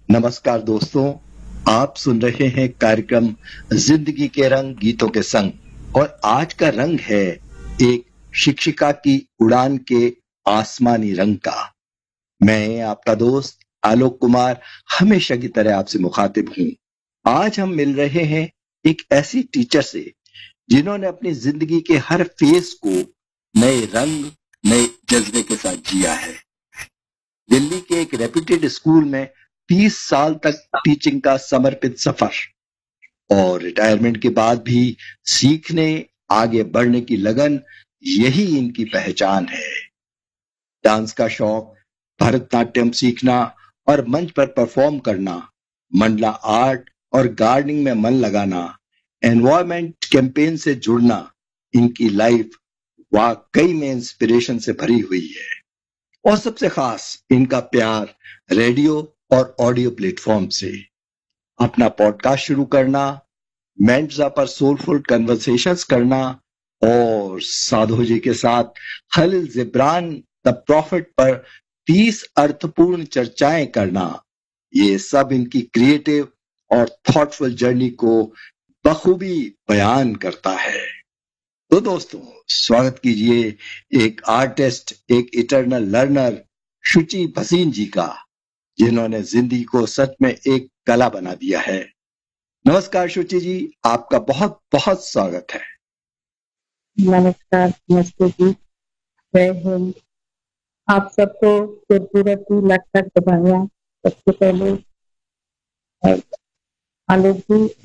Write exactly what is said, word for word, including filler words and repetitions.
नमस्कार दोस्तों, आप सुन रहे हैं कार्यक्रम जिंदगी के रंग गीतों के संग और आज का रंग है एक शिक्षिका की उड़ान के आसमानी रंग का। मैं आपका दोस्त आलोक कुमार हमेशा की तरह आपसे मुखातिब हूँ। आज हम मिल रहे हैं एक ऐसी टीचर से जिन्होंने अपनी जिंदगी के हर फेज को नए रंग, नए जज्बे के साथ जिया है। दिल्ली के एक रेप्यूटेड स्कूल में तीस साल तक टीचिंग का समर्पित सफर और रिटायरमेंट के बाद भी सीखने, आगे बढ़ने की लगन, यही इनकी पहचान है। डांस का शौक, भरतनाट्यम सीखना और मंच पर परफॉर्म करना, मंडला आर्ट और गार्डनिंग में मन लगाना, एनवायरमेंट कैंपेन से जुड़ना, इनकी लाइफ वाकई में इंस्पिरेशन से भरी हुई है। और सबसे खास इनका प्यार रेडियो और ऑडियो प्लेटफॉर्म से। अपना पॉडकास्ट शुरू करना, मेंटजा पर सोलफुल कन्वर्सेशंस करना और साधु जी के साथ खलील जिब्रान द प्रॉफिट पर तीस अर्थपूर्ण चर्चाएं करना, ये सब इनकी क्रिएटिव और थॉटफुल जर्नी को बखूबी बयान करता है। तो दोस्तों, स्वागत कीजिए एक आर्टिस्ट, एक इटर्नल लर्नर शुचि भसीन जी का, जिन्होंने जिंदगी को सच में एक कला बना दिया है। नमस्कार शुचि जी, आपका बहुत बहुत स्वागत है। नमस्कार, नमस्ते जी, जय हिंद। आप सबको खूबसूरती लाख लाख बधाइयाँ। सबसे पहले आलोक जी